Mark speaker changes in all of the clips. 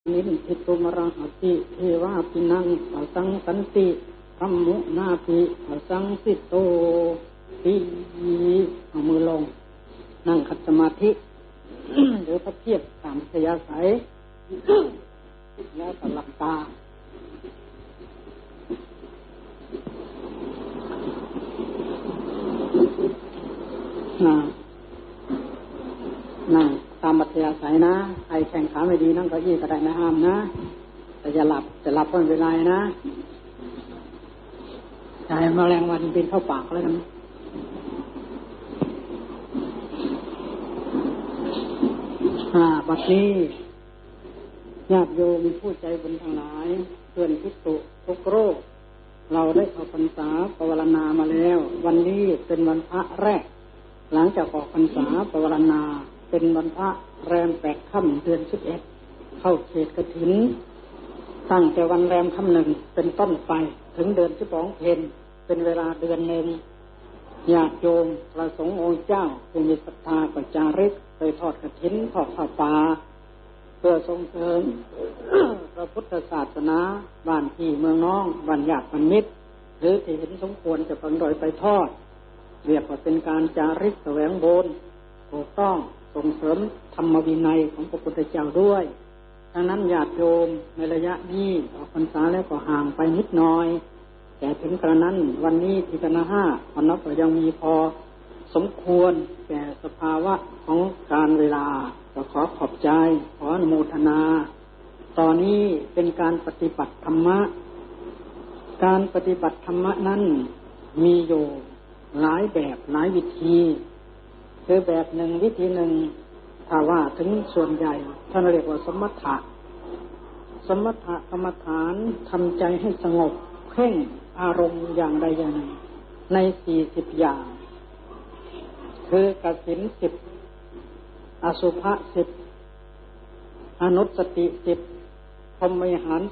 Speaker 1: นิทิตุมรหติเทวาปินังสังสันติธัมมุนาปิสังสิโตปิเอามือลงนั่งขัดสมาธิ หรือพระเพียรตามอัธยาศัยแล้วก็หลับตานั่งตามอัธยาศัยนะใครแข่งขาไม่ดีนั่งเก้าอี้ก็ได้นะห้ามนะแต่จะหลับก็ไม่เป็นไรนะใจแมลงวันบินเข้าปากแล้วกันบัดนี้ญาติโยมผู้ใจบุญทั้งหลายเพื่อนภิกษุทุกรูปเราได้เข้าพรรษาภาวนามาแล้ววันนี้เป็นวันพระแรกหลังจากออกพรรษาภาวนาเป็นวันพระแรม8 ค่ำเดือน11เข้าเขตกฐินตั้งแต่วันแรมค่ำ 1เป็นต้นไปถึงเดือน12เพ็ญเป็นเวลาเดือนหนึ่งญาติโยมพระสงฆ์องค์เจ้าผู้มีศรัทธาก็จาริกไปทอดกฐินทอดผ้าป่าเพื่อส่งเสริม พระพุทธศาสนาบ้านพี่เมืองน้องบ้านญาติมิตรหรือที่เห็นสมควรจะพังโดยไปทอดเรียกว่าเป็นการจาริกแสวงบุญถูกต้องส่งเสริมธรรมวินัยของพระพุทธเจ้าด้วยดังนั้นญาติโยมในระยะนี้ออกพรรษาแล้วก็ห่างไปนิดหน่อยแต่ถึงกระนั้นวันนี้ที่คณะ5วันนับยังมีพอสมควรแก่สภาวะของการเวลาก็ขอขอบใจขออนุโมทนาตอนนี้เป็นการปฏิบัติธรรมะการปฏิบัติธรรมะนั้นมีอยู่หลายแบบหลายวิธีคือแบบหนึ่งวิธีหนึ่งถ้าว่าถึงส่วนใหญ่ท่านเรียกว่าสมถะกรรมฐานทำใจให้สงบเพ่งอารมณ์อย่างใดอย่างหนึ่งใน40อย่างคือกสิณ10อสุภะ10อนุสติ10พรหมวิหาร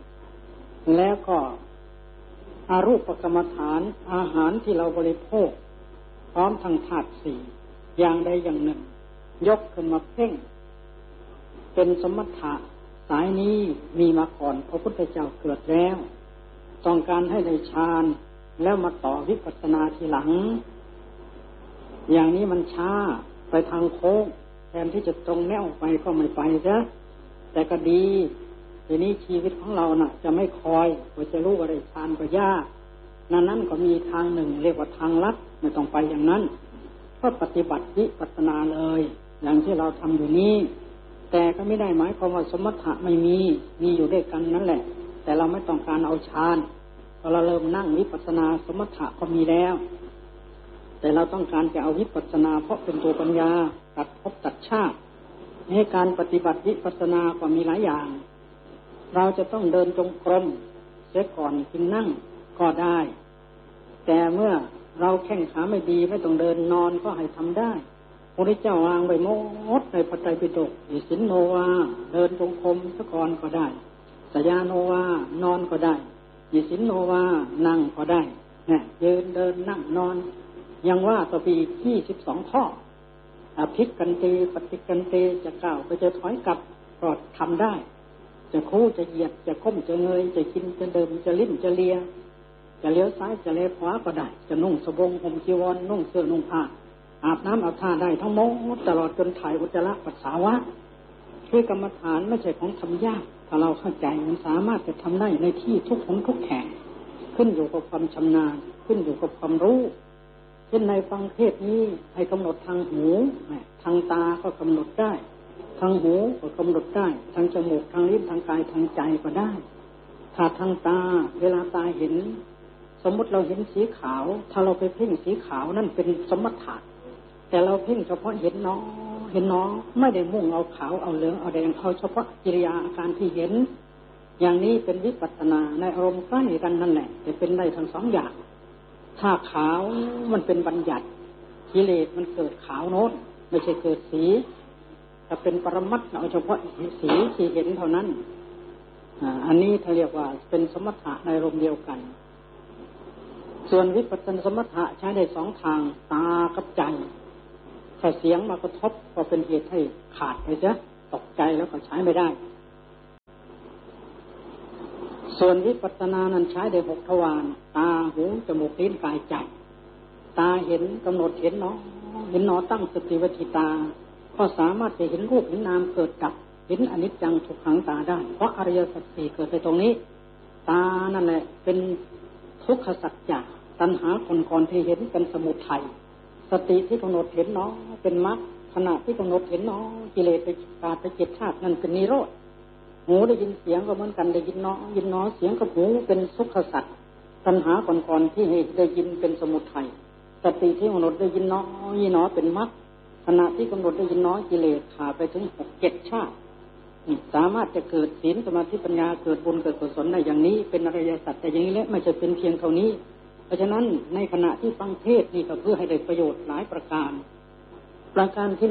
Speaker 1: 4แล้วก็อารูปกรรมฐานอาหารที่เราบริโภคพร้อมทั้งธาตุ4อย่างใดอย่างหนึ่งยกขึ้นมาเพ่งเป็นสมถะสายนี้มีมาก่อนพระพุทธเจ้าเกิดแล้วต้องการให้ได้ฌานแล้วมาต่อวิปัสสนาทีหลังอย่างนี้มันช้าไปทางโค้งแทนที่จะตรงแนวไปก็ไม่ไปซะแต่ก็ดีทีนี้ชีวิตของเราน่ะจะไม่คอยว่าจะรู้ว่าได้ฌานก็ยากนั้นก็มีทางหนึ่งเรียกว่าทางลัดไม่ต้องไปอย่างนั้นก็ปฏิบัติวิปัสสนาเลยอย่างที่เราทำอยู่นี้แต่ก็ไม่ได้หมายความว่าสมถะไม่มีอยู่ด้วยกันนั่นแหละแต่เราไม่ต้องการเอาฌานพอเราเริ่มนั่งวิปัสสนาสมถะก็มีแล้วแต่เราต้องการจะเอาวิปัสสนาเพราะเป็นตัวปัญญาตัดภพตัดชาติในการปฏิบัติวิปัสสนาก็มีหลายอย่างเราจะต้องเดินจงกรมเสียก่อนจึงนั่งก็ได้แต่เมื่อเราแข้งขาไม่ดีไม่ต้องเดินนอนก็ให้ทำได้พระพุทธเจ้าวางไว้หมดในพระไตรปิฎกอิสินโนวาเดินจงกรมเสียก่อนก็ได้สยานโนวานอนก็ได้อิสินโนวานั่งก็ได้เนี่ยยืนเดินนั่งนอนยังว่าต่อไปอีก22ข้ออภิกันติปฏิกันติจะก้าวไปจะถอยกลับก็ทำได้จะคู่จะเหยียดจะก้มจะเงยจะกินจะเดินจะลิ้นจะเลียจะเลี้ยวซ้ายจะเลี้ยวขวาก็ได้จะนุ่งสบงห่มจีวรนุ่งเสื้อนุ่งผ้าอาบน้ำอาบท่าได้ทั้งหมดตลอดจนถ่ายอุจจาระปัสสาวะคือกรรมฐานไม่ใช่ของทำยากถ้าเราเข้าใจมันสามารถจะทำได้ในที่ทุกหนทุกแห่งขึ้นอยู่กับความชำนาญขึ้นอยู่กับความรู้เช่นในฟังเทศนี้ให้กำหนดทางหูทางตาก็กำหนดได้ทางหูก็กำหนดได้ทางจมูกทางลิ้นทางกายทางใจก็ได้ถ้าทางตาเวลาตาเห็นสมมติเราเห็นสีขาวถ้าเราไปเพ่งสีขาวนั่นเป็นสมถะแต่เราเพ่งเฉพาะเห็นน้องไม่ได้มุ่งเอาขาวเอาเหลืองเอาแดงเอาเฉพาะกิริยาอาการที่เห็นอย่างนี้เป็นวิปัสสนาในอารมณ์ใกล้กันนั่นแหละแต่เป็นได้ทั้งสองอย่างถ้าขาวมันเป็นบัญญัติกิเลสมันเกิดขาวโน้นไม่ใช่เกิดสีถ้าเป็นปรมัตถ์เอาเฉพาะสีที่เห็นเท่านั้นอันนี้เขาเรียกว่าเป็นสมถะในอารมณ์เดียวกันส่วนวิปัสสนาสมถะใช้ได้2ทางตากับใจถ้าเสียงมากระทบก็เป็นเหตุให้ขาดไปซะตกใจแล้วก็ใช้ไม่ได้ส่วนวิปัสสนานั้นใช้ได้6ทวารตาหูจมูกลิ้นกายใจตาเห็นกำหนดเห็นเนาะเห็นเนาะตั้งสติไว้ที่ตาก็สามารถจะเห็นรูปเห็นนามเกิดดับเห็นอนิจจังทุกขังตาได้เพราะอริยสัจสี่เกิดในตรงนี้ตานั่นแหละเป็นทุกขสัจจะตัณหาก่อนที่เห็นเป็นสมุทัยสติที่กำหนดเห็นเนาะเป็นมรรคขณะที่กำหนดเห็นเนาะกิเลสไปขาดไป7ชาตินั่นเป็นนิโรธหูได้ยินเสียงก็เหมือนกันได้ยินเนาะเสียงกับหูเป็นทุกขสัจตัณหาก่อนที่ได้ยินเป็นสมุทัยสติที่กำหนดได้ยินเนาะเป็นมรรคขณะที่กำหนดได้ยินเนาะกิเลสขาดไปถึง6-7ชาติสามารถจะเกิดศีลสมาธิปัญญาเกิดบุญเกิดกุศลได้อย่างนี้เป็นอริยสัจแต่อย่างนี้และไม่ใช่เป็นเพียงเท่านี้เพราะฉะนั้นในขณะที่ฟังเทศนี่ก็เพื่อให้ได้ประโยชน์หลายประการที่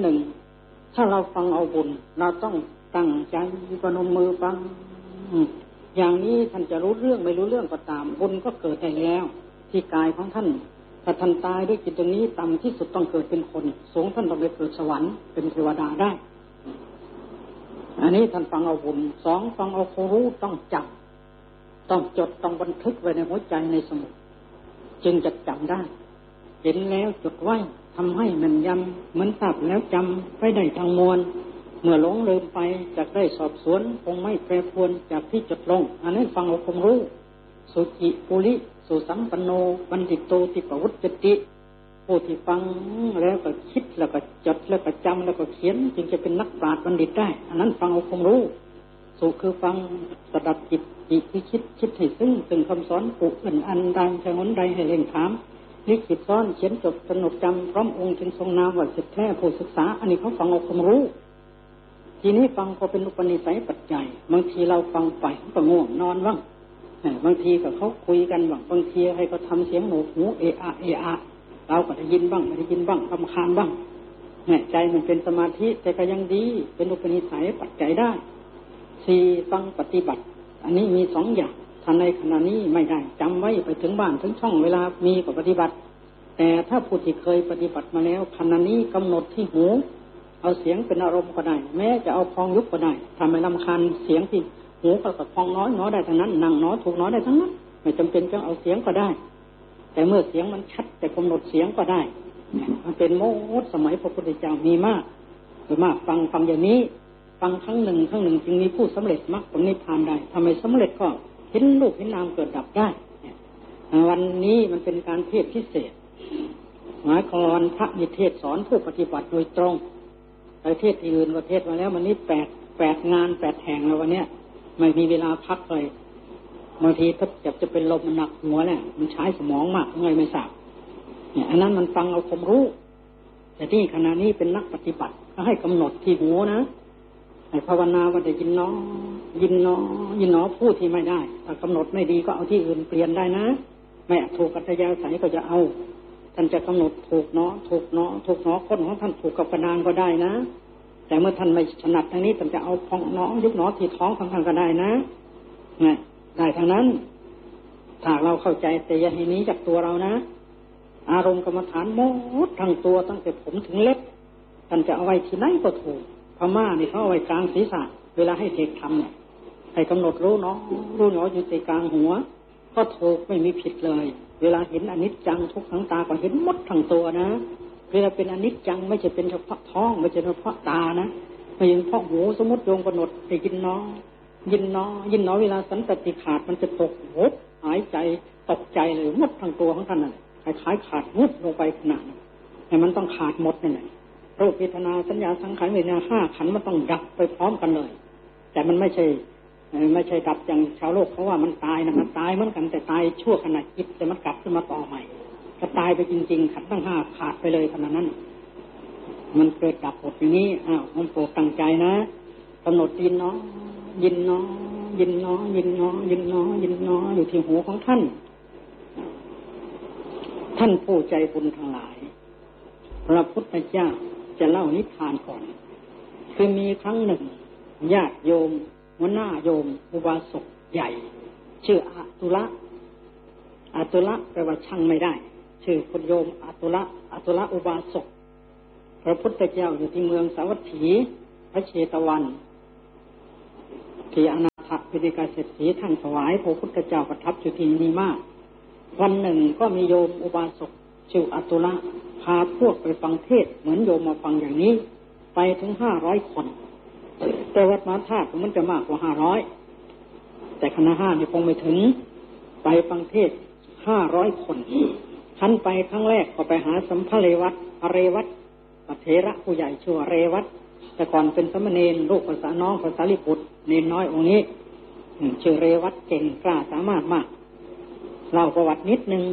Speaker 1: 1ถ้าเราฟังเอาบุญเราต้องตั้งใจประนมมือฟังอย่างนี้ท่านจะรู้เรื่องไม่รู้เรื่องก็ตามบุญก็เกิดได้แล้วที่กายของท่านถ้าท่านตายด้วยจิตตรงนี้ต่ำที่สุดต้องเกิดเป็นคนสูงท่านต้องไปเกิดสวรรค์เป็นเทวดาได้อันนี้ท่านฟังเอาบุญ2ฟังเอาความรู้ต้องจำต้องจดต้องบันทึกไว้ในหัวใจในสมุดจึงจะจำได้เห็นแล้วจดไว้ทำให้แม่นยำเหมือนทราบแล้วจำไว้ได้ทั้งมวลเมื่อหลงลืมไปจากได้สอบสวนคงไม่แปรปรวนจากที่จดลงอันนี้ฟังเอาความรู้สุจิปุริสุสัมปันโนบัณฑิตโตติปวุจติผู้ที่ฟังแล้วก็คิดแล้วก็จดแล้วก็จำแล้วก็เขียนจึงจะเป็นนักปราชญ์บัณฑิตได้อันนั้นฟังเอาความรู้สุคือฟังสดับจิตที่คิดให้ซึ่งคำสอนปลุกอันใดชงนใดให้เล่งถามลิขิตซ้อนเขียนจดสนุกจำพร้อมองค์จึงทรงนามว่าสิทธิแท้ผู้ศึกษาอันนี้เขาฟังเอาความรู้ทีนี้ฟังก็เป็นอุปนิสัยปัจจัยบางทีเราฟังไปก็ง่วงนอนบ้างบางทีก็เขาคุยกันบ้างบางทีให้เขาทำเสียงโหนกหูเอะอะเราก็ได้ยินบ้างไม่ได้ยินบ้างรำคาญบ้างใจมันเป็นสมาธิแต่ก็ยังดีเป็นอุปนิสัยปัจจัยได้4ฟังปฏิบัติอันนี้มี2อย่างถ้าในขณะนี้ไม่ได้จำไว้ไปถึงบ้านถึงช่องเวลามีก็ปฏิบัติแต่ถ้าผู้ที่เคยปฏิบัติมาแล้วขณะนี้กำหนดที่หูเอาเสียงเป็นอารมณ์ก็ได้แม้จะเอาพองยุบก็ได้ทำให้รำคาญเสียงที่หูก็พองน้อยได้ทั้งนั้นนั่งน้อยถูกน้อยได้ทั้งนั้นไม่จำเป็นต้องเอาเสียงก็ได้แต่เมื่อเสียงมันชัดแต่กำหนดเสียงก็ได้มันเป็นโมดสมัยพระพุทธเจ้ามีมากฟังอย่างนี้ฟังครั้งหนึ่งจึงมีผู้สำเร็จมรรคผลนิพพานได้ทำไมสำเร็จก็เห็นรูปเห็นนามเกิดดับได้วันนี้มันเป็นการเทศพิเศษหมายความวันพระนิเทศสอนผู้ปฏิบัติโดยตรงประเทศอื่นประเทศมาแล้ววันนี้8งาน8แห่งแล้ววันเนี้ยไม่มีเวลาพักเลยบางทีถ้าจะเป็นลมมันหนักหัวเนี่ยมันใช้สมองมากไม่ทราบเนี่ยอันนั้นมันฟังเอาความรู้แต่ที่ขณะนี้เป็นนักปฏิบัติก็ให้กำหนดที่หูนะให้ภาวนาว่าจะยินเนาะพูดที่ไม่ได้ถ้ากำหนดไม่ดีก็เอาที่อื่นเปลี่ยนได้นะไม่ถูกอัธยาศัยก็จะเอาท่านจะกำหนดถูกเนาะคนของท่านถูกกับกระดานก็ได้นะแต่เมื่อท่านไม่ถนัดทางนี้ท่านจะเอาพองเนาะยุบเนาะที่ท้องของท่านก็ได้นะเนี่ยได้ทางนั้นถ้าเราเข้าใจแต่อย่าให้นี้จากตัวเรานะอารมณ์กรรมฐานหมดทั้งตัวตั้งแต่ผมถึงเล็บท่านจะเอาไว้ที่ไหนก็ถูกพม่านี่เขาเอาไว้กลางศีรษะเวลาให้เด็กทำเนี่ยให้กำหนดรู้เนาะอยู่ในกลางหัวก็ถูกไม่มีผิดเลยเวลาเห็นอนิจจังทุกขังตาก็เห็นหมดทั้งตัวนะเวลาเป็นอนิจจังไม่ใช่เป็นเฉพาะท้องไม่ใช่เฉพาะตานะไม่ใช่เฉพาะหูสมมติโยงกำหนดให้ยินเนาะเวลาสันตติขาดมันจะตกหดหายใจตกใจเลยหมดทั้งตัวของท่านน่ะคล้ายๆขาดวุบลงไปขนาดนั้นแต่มันต้องขาดหมดนั่นแหละรูปเวทนาสัญญาสังขารเวทนา5ขันธ์มันต้องดับไปพร้อมกันเลยแต่มันไม่ใช่ดับอย่างชาวโลกเพราะว่ามันตายนะมันตายเหมือนกันแต่ตายชั่วขณะจิตแต่มันกลับขึ้นมาต่อใหม่ถ้าตายไปจริงๆขันธ์ทั้ง5ขาดไปเลยขนาดนั้นมันเกิดดับหมดอย่างนี้มันโปรดตั้งใจนะกำหนดยินเนาะอยู่ที่หูของท่านผู้ใจบุญทั้งหลายพระพุทธเจ้าจะเล่านิทานก่อนคือมีครั้งหนึ่งญาติโยมหัวหน้าโยมอุบาสกใหญ่ชื่ออาตุละแปลว่าช่างไม่ได้ชื่อคุณโยมอาตุละอุบาสกพระพุทธเจ้าอยู่ที่เมืองสาวัตถีพระเชตวันที่อนาถถปิฎกเศรษฐีท่านถวายพระพุทธเจ้าประทับอยู่ที่นี่มากวันหนึ่งก็มีโยมอุบาสกชื่ออตุละพาพวกไปฟังเทศเหมือนโยมมาฟังอย่างนี้ไปถึง500 คนแต่วัดมหาธาตุมันจะมากกว่า500แต่คณะ5นี่คงไม่ถึงไปฟังเทศ500 คนท่านไปครั้งแรกก็ไปหาสัมภเรวัตพระเถระผู้ใหญ่ชื่อเรวัตแต่ก่อนเป็นสมณเณรลูกภาษาน้องภาษาลิบุตรเนนน้อยองค์นี้ชื่อเรวัตเก่งกล้าสามารถมากเล่าประวัตินิดนึง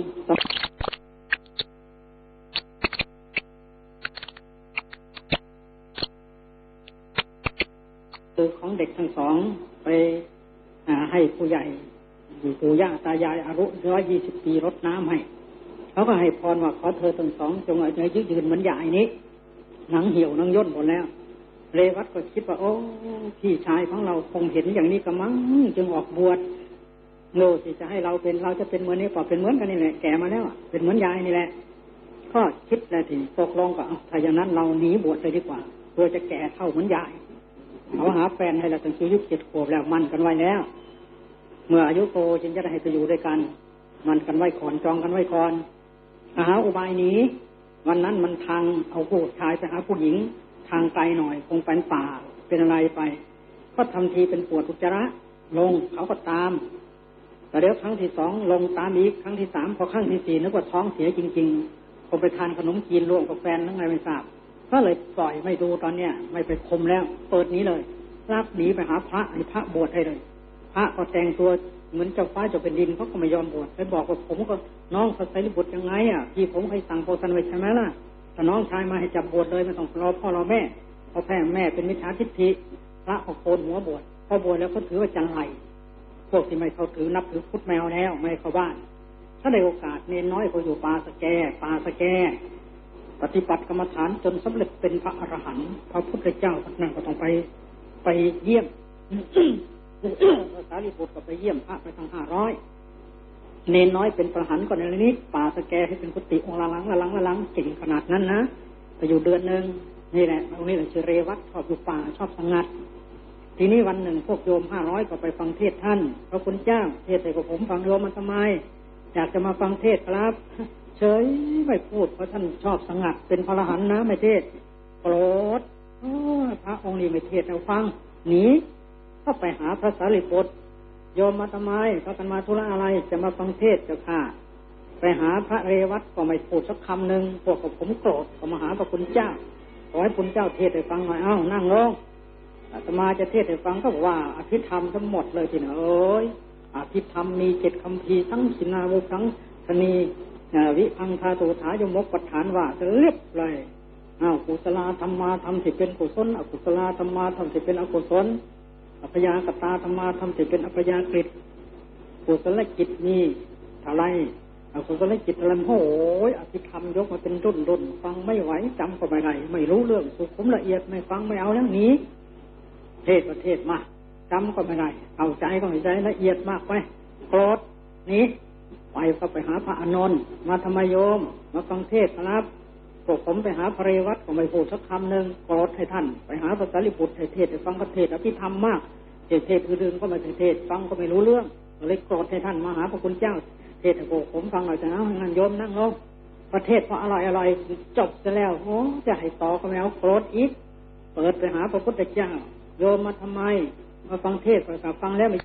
Speaker 1: ของเด็กทั้งสองไปให้ผู้ใหญ่ปู่ย่าตายายอายุ120 ปีรดน้ำให้เขาก็ให้พรว่าขอเธอทั้งสองจงอายุยืนเหมือนยายนี้หนังเหี่ยวหนังย่นหมดแล้วเรวัตก็คิดว่าโอ้พี่ชายของเราคงเห็นอย่างนี้ก็มั้งจึงออกบวชโน่สิจะให้เราจะเป็นเหมือนนี้ป่ะเป็นเหมือนกันนี่แหละแก่มาแล้วเป็นเหมือนยายนี่แหละก็คิดแล้วทีตกลงก็ถ้าอย่างนั้นเราหนีบวชเลยดีกว่าเพื่อจะแก่เท่าเหมือนยายเขาหาแฟนให้เราตั้งอายุ7 ขวบแล้วมั่นกันไว้แล้วเมื่ออายุโตจึงจะได้ให้ไปอยู่ด้วยกันมั่นกันไว้ก่อนจองกันไว้ก่อนหาอุบายหนีวันนั้นมันทางเอาผู้ชายไปหาผู้หญิงทางไกลหน่อยคงเป็นป่าเป็นอะไรไปก็ทำทีเป็นปวดอุจจาระลงเขาก็ตามแต่เดี๋ยวครั้งที่2ลงตามอีกครั้งที่3พอครั้งที่4นึกว่าท้องเสียจริงๆคงไปทานขนมจีนร่วมกับแฟนทั้งไงไม่ทราบก็เลยปล่อยไม่ดูตอนเนี้ยไม่ไปคมแล้วเปิดนี้เลยรับหนีไปหาพระให้พระบวชให้เลยพระก็แต่งตัวเหมือนเจ้าฟ้าเจ้าเป็นดินเขาก็ไม่ยอมบวชไปบอกว่าผมก็น้องพระไตรปิฎกยังไงพี่ผมเคยสั่งโพสันไว้ใช่ไหมล่ะถ้าน้องชายมาให้จับบวชเลยไม่ต้องรอพ่อรอแม่เพราะแม่เป็นมิจฉาทิฏฐิพระก็โกนหัวบวชพอบวชแล้วก็ถือว่าจังไรพวกที่ไม่เขาถือนับถือพุทธแมวแล้วไม่เข้าบ้านถ้าได้โอกาสเนนน้อยเขาอยู่ป่าสแกปฏิบัติกรรมฐานจนสำเร็จเป็นพระอรหันต์พระพุทธเจ้าท่านก็ต้องไปเยี่ยม พระสารีบุตรก็ไปเยี่ยมพระไปทั้ง500เนนน้อยเป็นพระอรหันต์ก็ในนี้ป่าสแกให้เป็นกุฏิองค์ละลังเก่งขนาดนั้นนะไปอยู่เดือนนึงนี่แหละตรงนี้แหละชื่อเรวัตชอบอยู่ป่าชอบสงัดทีนี้วันหนึ่งพวกโยม500ก็ไปฟังเทศท่านพระคุณเจ้าเทศให้กับผมฟังโยมมันทำไมอยากจะมาฟังเทศครับเฉยไม่พูดเพราะท่านชอบสงัดเป็นพระอรหันต์นะไม่เทศโกรธพระองค์นี้ไม่เทศเราฟังหนีก็ไปหาพระสารีบุตรโยมมาทำไมพากันมาธุระอะไรจะมาฟังเทศเจ้าค่ะไปหาพระเรวัตก็ไม่พูดสักคำหนึ่งพวกกับผมโกรธก็มาหาพระคุณเจ้าขอให้คุณเจ้าเทศให้ฟังหน่อยนั่งลงอาตมาจะเทศให้ฟังก็บอกว่าอภิธรรมทั้งหมดเลยทีนะอภิธรรมมี7 คัมภีร์ทั้งสินาวุทั้งธนีวิพังคาตุถายมกปัฏฐานว่าจะเรียบเลยกุศลธรรมาธรรมที่เป็นกุศลอกุศลธรรมาธรรมที่เป็นอกุศลอัพยากตาธรรมาธรรมที่เป็นอัพยากฤตกุศลจิตมีเท่าไรอกุศลจิตอะไรโอ้ยอภิธรรมยกมาเป็นรุ่นฟังไม่ไหวจำก็ไม่ได้ไม่รู้เรื่องสุขุมละเอียดไม่ฟังไม่เอาแล้วนี้เทศประเทศมาจำก็ไม่ได้เอาใจก็ไม่ใจละเอียดมากไปโกรธนี้ไปก็ไปหาพระอานนท์มาธรรมโยมมาฟังเทศครับพวกผมไปหาพระเรวัตก็ไม่พูดสักคำหนึ่งโกรธให้ท่านไปหาพระสารีบุตรให้เทศให้ฟังก็เทศอภิธรรมมากเทศอื่นๆก็ไม่เทศฟังก็ไม่รู้เรื่องเลยโกรธให้ท่านมาหาพระคุณเจ้าเทศให้พวกผมฟังหน่อยจะงั้นโยมนั่งลงประเทศเพราะอะไรจบจะแล้วจะให้ต่อก็ไม่เอาโกรธอีกเปิดไปหาพระพุทธเจ้าโยมมาทำไมมาฟังเทศประกาศฟังแล้วไม่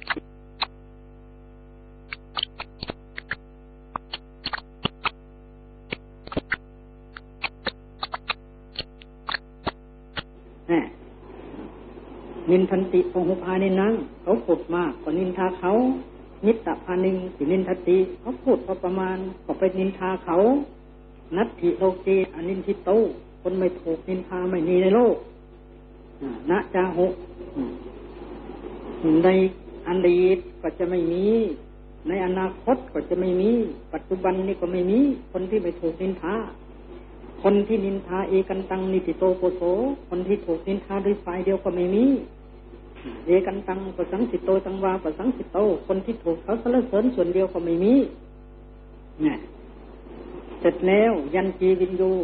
Speaker 1: นินทันติปงหุพานินังเขาพูดมากกว่านินทาเขานิตตพานิงสินินทติเขาพูดพอประมาณก็ไปนินทาเขานัตถิโลกีอนินทิโตคนไม่ถูกนินทาไม่มีในโลกนะจาหุในอดีตก็จะไม่มีในอนาคตก็จะไม่มีปัจจุบันนี้ก็ไม่มีคนที่ไม่ถูกนินทาคนที่นินทาเอกันตังนิติโตโกโสคนที่ถูกนินทาด้วยฝ่ายเดียวก็ไม่มีเอกันตังปสังสิโตตังวาปสังสิโตคนที่ถูกเขาสรรเสริญส่วนเดียวก็ไม่มีเนี่ยเสร็จแล้วยันจีวินยู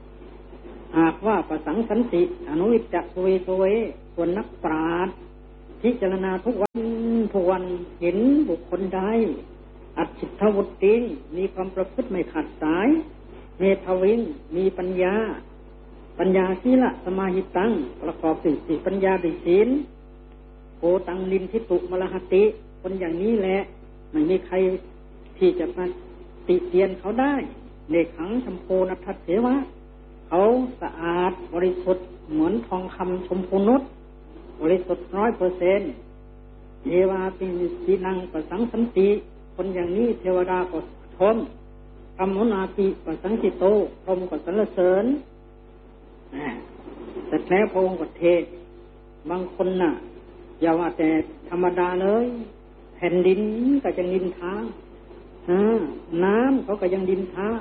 Speaker 1: หากว่าปสังสันติอนุวิจจะโวเวส่วนนักปราชญ์พิจารณาทุกวันเห็นบุคคลใดอัจฉิทวุฒิมีความประพฤติไม่ขาดสายเมธวิงมีปัญญาศีลสมาหิตังประกอบสิปัญญาด้วยศีลโกตังนินทิตุมรหติคนอย่างนี้แหละไม่มีใครที่จะมาติเตียนเขาได้เนขังชัมโพนัทธัสเสวะเขาสะอาดบริสุทธิ์เหมือนทองคำชมพูนุชบริสุทธิ์100%เทวาปิสีนังประสังสันติคนอย่างนี้เทวดาก็ชมธรรมนาติประสังสิโตพรหมก็สรรเสริญแต่แท้พระองค์ก็เทศบางคนน่ะอย่าว่าแต่ธรรมดาเลยแผ่นดินก็ยังดินทาน้ำเขาก็ยังดินทา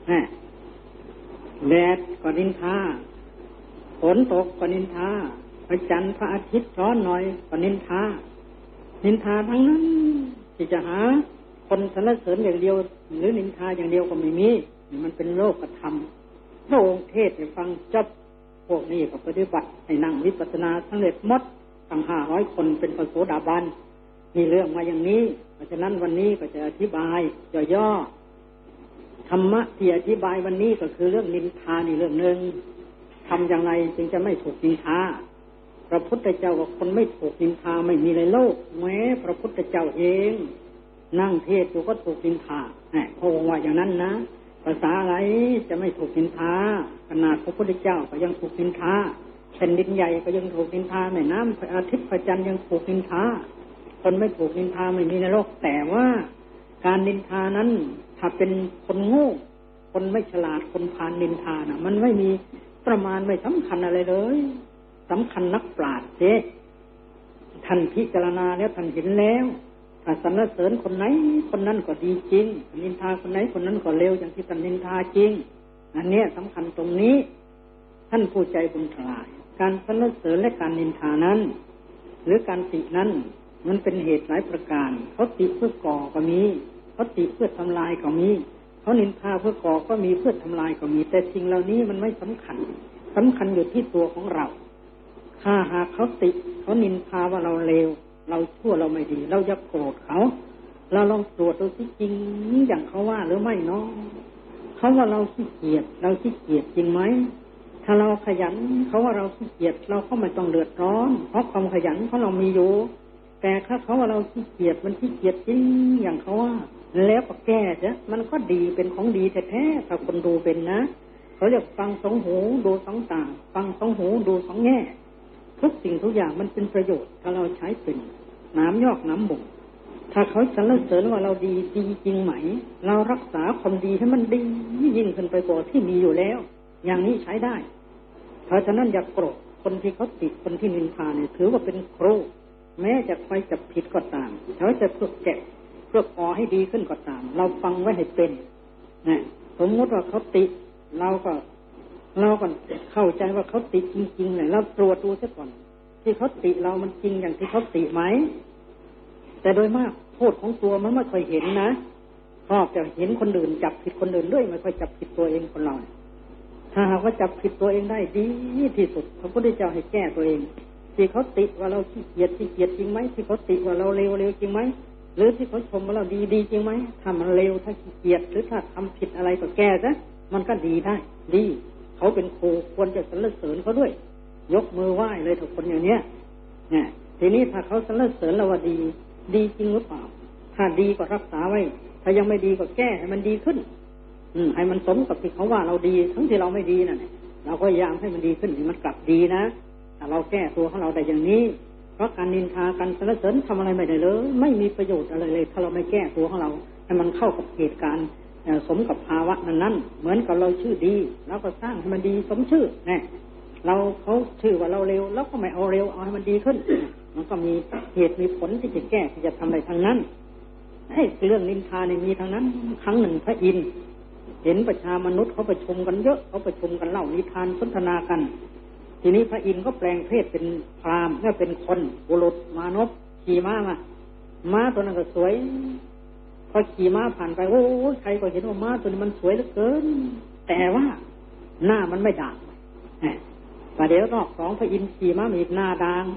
Speaker 1: แดดก็ดินทาฝนตกก็ดินทาพระจันทร์พระอาทิตย์ร้อนหน่อยก็ดินทาทั้งนั้นที่จะหาคนสรรเสริญอย่างเดียวหรือนินทาอย่างเดียวก็ไม่มีมันเป็นโลกธรรมพระองค์เทศให้ฟังจบพวกนี้ก็ปฏิบัติให้นั่งวิปัสสนาสำเร็จหมดตั้ง500 คนเป็นพระโสดาบันมีเรื่องมาอย่างนี้เพราะฉะนั้นวันนี้ก็จะอธิบายย่อธรรมะที่อธิบายวันนี้ก็คือเรื่องนินทานี่เรื่องนึงทำอย่างไรจึงจะไม่ถูกนินทาพระพุทธเจ้ากับคนไม่ถูกนินทาไม่มีในโลกแม้พระพุทธเจ้าเองนั่งเทศอยู่ก็ถูกนินทาพระองค์ว่าอย่างนั้นนะภาษาอะไรจะไม่ถูกนินทาขนาดพระพุทธเจ้าก็ยังถูกนินทาแผ่นดินใหญ่ก็ยังถูกนินทาแม่น้ำพระอาทิตย์พระจันทร์ยังถูกนินทาคนไม่ถูกนินทาไม่มีในโลกแต่ว่าการนินทานั้นถ้าเป็นคนโง่คนไม่ฉลาดคนพาลนินทานะมันไม่มีประมาณไม่สำคัญอะไรเลยสำคัญนักปราชญ์ท่านพิจารณาแล้วท่านเห็นแล้วถ้าสรรเสริญคนไหนคนนั้นก็ดีจริงนินทาคนไหนคนนั้นก็เลวอย่างที่ท่านนินทาจริงอันนี้สำคัญตรงนี้ท่านผู้ใจบุญทั้งหลายการสรรเสริญและการนินทานั้นหรือการตินั้นมันเป็นเหตุหลายประการเขาติเพื่อก่อก็มีเขาติเพื่อทำลายก็มีเขานินทาเพื่อก่อก็มีเพื่อทำลายก็มีแต่สิ่งเหล่านี้มันไม่สำคัญอยู่ที่ตัวของเราถ้าหากเขาติเขานินทาว่าเราเลวเราชั่วเราไม่ดีเราจะโกรธเขาเราลองตรวจดูสิจริงอย่างเขาว่าหรือไม่เนาะเขาว่าเราขี้เกียจจริงไหมถ้าเราขยันเขาว่าเราขี้เกียจเราก็ไม่ต้องเดือดร้อนเพราะความขยันของเรามีอยู่แต่ถ้าเขาว่าเราขี้เกียจมันขี้เกียจจริงอย่างเขาว่าแล้วก็แก้ซะมันก็ดีเป็นของดีแท้ๆถ้าคนดูเป็นนะเขาเรียกฟังสองหูดูสองตาฟังสองหูดูสองแง่ทุกสิ่งทุกอย่างมันเป็นประโยชน์ถ้าเราใช้เป็นน้ำยอกน้ำบ่งถ้าเขาสรรเสริญว่าเราดีจริงไหมเรารักษาความดีให้มันดียิ่งขึ้นไปกว่าที่มีอยู่แล้วอย่างนี้ใช้ได้เพราะฉะนั้นอย่าโกรธคนที่เขาติดคนที่นินทาเนี่ยถือว่าเป็นครูแม้จะไปจับผิดก็ตามเขาจะฝึกแกะเพื่อขอให้ดีขึ้นก็ตามเราฟังไว้ให้เป็นนะสมมติว่าเขาติเราก็เข้าใจว่าเขาติจริงๆเลยเราตรวจดูซะก่อนที่เขาติเรามันจริงอย่างที่เขาติไหมแต่โดยมากโทษของตัวมันไม่ค่อยเห็นนะชอบจะเห็นคนอื่นจับผิดคนอื่นด้วยไม่ค่อยจับผิดตัวเองคนเราถ้าหากว่าจับผิดตัวเองได้ดีที่สุดพระพุทธเจ้าให้แก้ตัวเองที่เขาติว่าเราขี้เกียจจริงไหมที่เขาติว่าเราเลวจริงไหมหรือที่เขาชมว่าเราดีจริงไหมถ้ามันเลวถ้าขี้เกียจหรือถ้าทำผิดอะไรก็แก้ซะมันก็ดีได้ดีเขาเป็นครูควรจะสรรเสริญเขาด้วยยกมือไหว้เลยทุกคนอย่างเนี้ยเนี่ยทีนี้ถ้าเขาสรรเสริญเราว่าดีจริงหรือเปล่าถ้าดีก็รักษาไว้ถ้ายังไม่ดีก็แก้ให้มันดีขึ้นให้มันสมกับที่เขาว่าเราดีทั้งที่เราไม่ดีนั่นเราก็พยายามให้มันดีขึ้นให้มันกลับดีนะถ้าเราแก้ตัวของเราได้อย่างนี้เพราะการนินทาการสรรเสริญทำอะไรไม่ได้เลยไม่มีประโยชน์อะไรเลยถ้าเราไม่แก้ตัวของเราให้มันเข้ากับเหตุการณ์สมกับภาวะนั้นเหมือนกับเราชื่อดีเราก็สร้างให้มันดีสมชื่อแน่เขาชื่อว่าเราเร็วแล้วก็ไม่เอาเร็วเอาให้มันดีขึ้นมันก็มีเหตุมีผลที่จะแก้ที่จะทำอะไรทางนั้นเรื่องนินทาเนี่ยมีทางนั้นครั้งหนึ่งพระอินทร์เห็นประชามนุษย์เขาประชุมกันเยอะเขาประชุมกันเล่านิทานสนทนากันทีนี้พระอินทร์ก็แปลงเพศเป็นพราหมณ์เป็นคนบุรุษมานพขี่ม้าตัวนั้นก็สวยพอขี่ม้าผ่านไปโอ้ใครก็เห็นว่าม้าตัวนี้มันสวยเหลือเกินแต่ว่าหน้ามันไม่ด่างประเดี๋ยวรอบสองพระอินทร์ขี่ม้ามีหน้าด่าง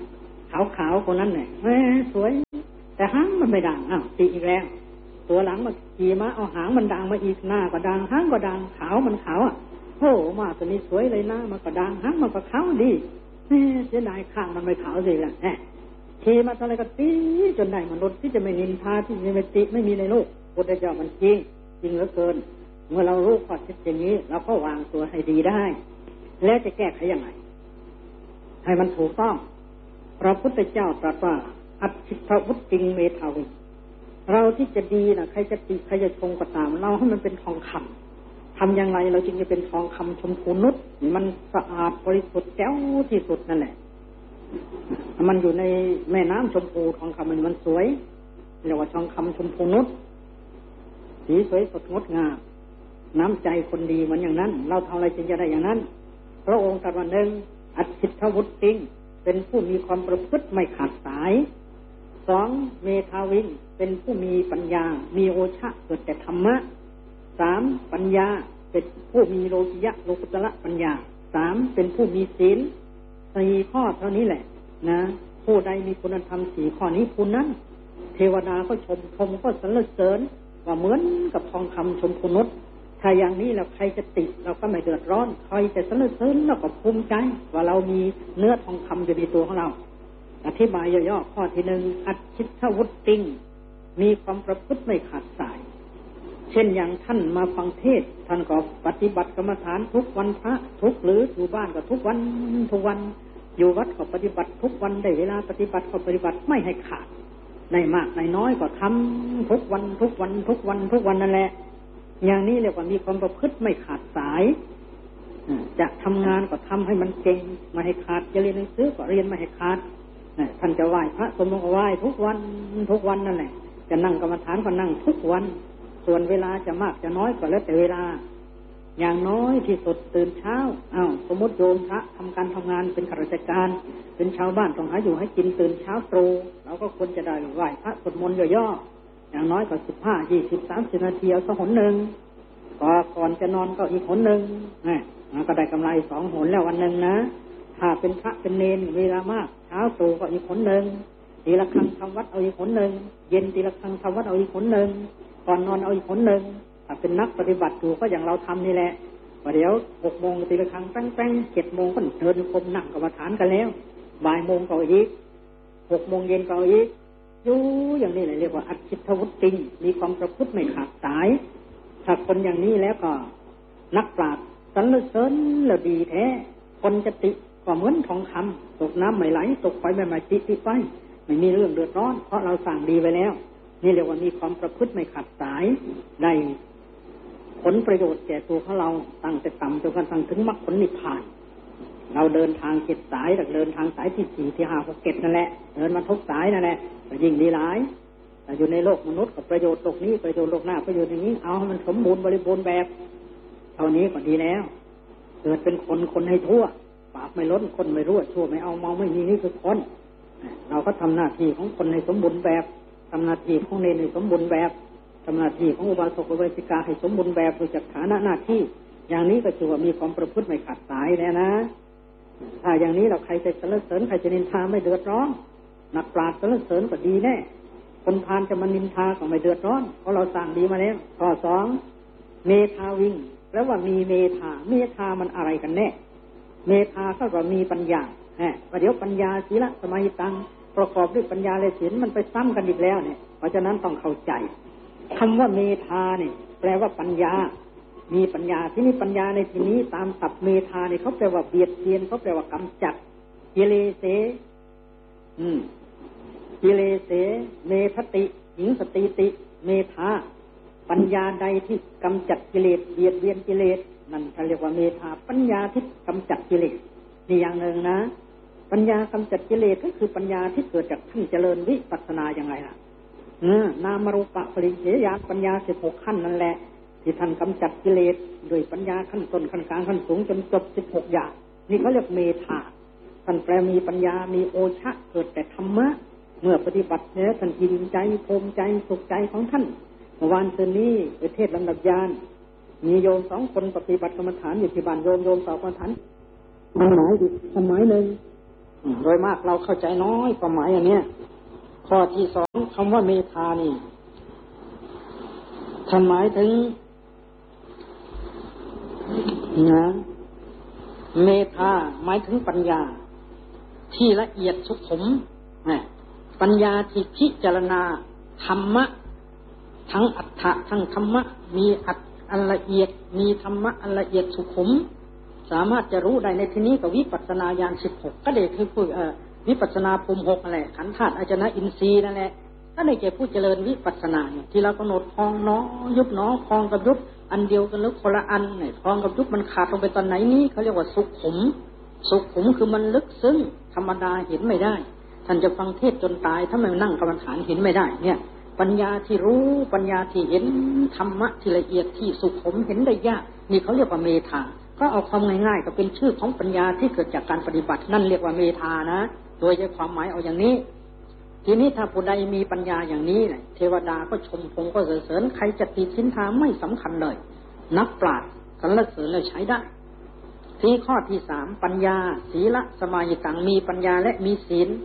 Speaker 1: ขาวคนนั้นเนี่ยสวยแต่หางมันไม่ดังตีอีกแล้วตัวหลังมาขี่ม้าเอาหางมันดังมาอีกหน้าก็ดังหางก็ดังขาวมันขาวโอ้มาตัวนี้สวยเลยนะมันก็ดังหางมันก็ขาวดีเสียดายข้างมันไม่ขาวสิล่ะขี่มาเท่าไรก็ตีจนได้มนุษย์ที่จะไม่นินทาที่จะไม่ติไม่มีในโลกพุทธเจ้ามันจริงเหลือเกินเมื่อเรารู้ข้อเท็จจริงนี้เราก็วางตัวให้ดีได้แล้วจะแก้ไขยังไงให้มันถูกต้องพระพุทธเจ้าตรัสว่าอัตถิภวุตติงเมธาวิเราที่จะดีนะใครจะติใครจะชงก็ตามเราให้มันเป็นทองคำทำอย่างไรเราจึงจะเป็นทองคำชมพูนุชมันสะอาดบริสุทธิ์แจ๋วที่สุดนั่นแหละมันอยู่ในแม่น้ำชมพูทองคำมันสวยเรียกว่าทองคำชมพูนุชสีสวยสดงดงามน้ำใจคนดีเหมือนอย่างนั้นเราทำอะไรจึงจะได้อย่างนั้นพระองค์ตรัสว่าหนึ่งอัตถิภวุตติงเป็นผู้มีความประพฤติไม่ขาดสายสองเมธาวิงเป็นผู้มีปัญญามีโอชะเกิดแต่ธรรมะสามปัญญาเป็นผู้มีโลกิยะโลกุตระปัญญาสามเป็นผู้มีศีลสี่ข้อเท่านี้แหละนะผู้ใดมีคุณธรรมสี่ข้อนี้ผู้นั้นเทวดาก็ชมก็สรรเสริญว่าเหมือนกับทองคำชมพูนุชถ้าอย่างนี้แล้วใครจะติเราก็ไม่เดือดร้อนใครจะสรรเสริญเราก็ภูมิใจว่าเรามีเนื้อทองคำอยู่ในตัวของเราอธิบายย่อๆข้อที่หนึ่งอัตถิภวุตติงมีความประพฤติไม่ขาดสายเช่นอย่างท่านมาฟังเทศท่านก็ปฏิบัติกรรมฐานทุกวันพระทุกหรืออยู่บ้านก็ทุกวันอยู่วัดก็ปฏิบัติทุกวันได้เวลาปฏิบัติก็ปฏิบัติไม่ให้ขาดในมากในน้อยก็ทำทุกวันนั่นแหละอย่างนี้เรียกว่ามีความประพฤติไม่ขาดสายจะทำงานก็ทำให้มันเก่งไม่ให้ขาดจะเรียนหนังสือก็เรียนไม่ให้ขาดท่านจะไหว้พระสมมติก็ไหว้ทุกวันนั่นแหละจะนั่งกรรมฐานก็นั่งทุกวันส่วนเวลาจะมากจะน้อยก็แล้วแต่เวลาอย่างน้อยที่สุดตื่นเช้าสมมติโยมพระทำการทำงานเป็นข้าราชการเป็นชาวบ้านต้องหาอยู่ให้กินตื่นเช้าตรู่เราก็ควรจะได้ไหว้พระสวดมนต์ย่อๆอย่างน้อยก็15 20 30 นาทีเอาสักหนหนึ่งก่อนจะนอนก็อีกหนหนึ่งก็ได้กำไร2 หนแล้ววันหนึ่งนะถ้าเป็นพระเป็นเณรเวลามากเช้าตรู่ก็อีกหนหนึ่งตีละครั้งทำวัดเอาอีกหนหนึ่งเย็นตีละครั้งทำวัดเอาอีกหนหนึ่งก่อนนอนเอาอีกหนหนึ่งถ้าเป็นนักปฏิบัติอยู่ก็อย่างเราทำนี่แหละว่าเดี๋ยว6 โมงตีละครั้งแป้ง7 โมงก็เดินคมนั่งกรรมฐานกันแล้วบ่ายโมงก็อีก6 โมงเย็นก็อีกอยู่อย่างนี้เลยเรียกว่าอัตถิภวุตติงมีความประพฤติไม่ขาดสายถ้าคนอย่างนี้แล้วก็นักปราชญ์สรรเสริญแล้วดีแท้คนจะติก็เหมือนทองคำตกน้ำไม่ไหลตกไฟไม่มาติไฟไม่มีเรื่องเดือดร้อนเพราะเราสั่งดีไปแล้วนี่เรียกว่ามีความประพฤติไม่ขาดสายได้ผลประโยชน์แก่ตัวของเราตั้งแต่ต่ำจนกระทั่งถึงมรรคผลนิพพานเราเดินทาง7 สายเดินทางสายที่4ที่5 6 7นั่นแหละเดินมาทุกสายนั่นแหละยิ่งดีหลายแต่อยู่ในโลกมนุษย์กับประโยชน์โลกนี้ประโยชน์โลกหน้าประโยชน์อย่างนี้เอาให้มันสมบูรณ์บริบูรณ์แบบเท่านี้ก็ดีแล้วเกิดเป็นคนให้ทั่วบาปไม่ล้นคนไม่รั่วชั่วไม่เอาเมาไม่มีนี่คือคนเราก็ทำหน้าที่ของคนให้สมบูรณ์แบบทำหน้าที่ของเนรให้สมบูรณ์แบบทำหน้าที่ของอุบาสกอุบาสิกาให้สมบูรณ์แบบโดยจากฐานะหน้าที่อย่างนี้ก็ถือว่ามีความประพฤติไม่ขาดสายแล้วนะถ้าอย่างนี้เราใครจะสรรเสริญใครจะนินทาไม่เดือดร้อนนักปราชญ์สรรเสริญก็ดีแน่คนพาลจะมานินทาก็ไม่เดือดร้อนเพราะเราสั่งดีมาแล้วข้อ2เมธาวิงแล้วว่ามีเมธามันอะไรกันแน่เมธาก็ว่ามีปัญญาประเดี๋ยวปัญญาศีลสมาหิตังประกอบด้วยปัญญาและศีลมันไปซ้ำกันอีกแล้วเนี่ยเพราะฉะนั้นต้องเข้าใจคำว่าเมธาเนี่ยแปลว่าปัญญามีปัญญาที่นี่ปัญญาในที่นี้ตามศัพท์เมธาเนี่ยเขาแปลว่าเบียดเบียนเขาแปลว่ากำจัดกิเลสกิเลสเมธติหญิงสติติเมธาปัญญาใดที่กำจัดกิเลสเบียดเบียนกิเลสนั่นเขาเรียกว่าเมธาปัญญาที่กำจัดกิเลสนี่อย่างหนึ่งนะปัญญากำจัดกิเลสก็คือปัญญาที่เกิดจากท่านเจริญวิปัสสนาอย่างไรล่ะนามรูปะปริเฉยญาณปัญญา16 ขั้นนั่นแหละที่ท่านกำจัดกิเลสโดยปัญญาขั้นต้นขั้นกลางขั้นสูงจนจบ16 อย่างนี่เขาเรียกเมธาท่านแปลมีปัญญามีโอชะเกิดแต่ธรรมะเมื่อปฏิบัติแล้วท่านอิ่มใจภูมิใจสุขใจของท่านเมื่อวานตื่นนี้ไปเทศน์ลำดับญาณมีโยม2 คนปฏิบัติกรรมฐานอยู่ที่บ้านโยมสอบกรรมฐานมันหมายอีกสมัยหนึ่งโดยมากเราเข้าใจน้อยความหมายอย่างนี้ข้อที่สองคำว่าเมธานี่ท่านหมายถึงนะเมธาหมายถึงปัญญาที่ละเอียดสุขุมปัญญาที่พิจารณาธรรมะทั้งอัฏฐะทั้งธรรมะมีอันละเอียดมีธรรมะอันละเอียดสุขุมสามารถจะรู้ได้ในที่นี้กับวิปัสสนาญาณ16ก็ได้คือวิปัสสนาภูมิ6นั่นแหละขันธ์ธาตุอาจนะอินทรีย์นั่นแหละก็ได้แก่ผู้เจริญวิปัสสนาที่เรากำหนดพองเนาะยุบเนาะพองกับยุบอันเดียวกันหรือคนละอันเนี่ยพองกับยุบมันขาดลงไปตอนไหนนี้เขาเรียกว่าสุขุมคือมันลึกซึ้งธรรมดาเห็นไม่ได้ท่านจะฟังเทศจนตายถ้าไม่นั่งกรรมฐานเห็นไม่ได้เนี่ยปัญญาที่รู้ปัญญาที่เห็นธรรมะที่ละเอียดที่สุขุมเห็นได้ยากนี่เขาเรียกว่าเมธาก็เอาความง่ายๆก็เป็นชื่อของปัญญาที่เกิดจากการปฏิบัตินั่นเรียกว่าเมธานะโดยใจความหมายเอาอย่างนี้ทีนี้ถ้าผู้ใดมีปัญญาอย่างนี้เนี่ยเทวดาก็ชมพงก็สรรเสริญใครจะติชินทาไม่สำคัญเลยนักปราชญ์สรรเสริญเลยใช้ได้ที่ข้อที่3ปัญญาศีลสมาหิตังมีปัญญาและมีศีล